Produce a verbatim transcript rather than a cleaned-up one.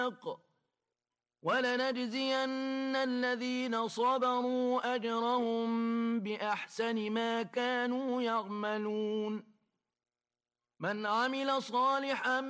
ولنجزين الذين صبروا أجرهم بأحسن ما كانوا يعملون من عمل صالحا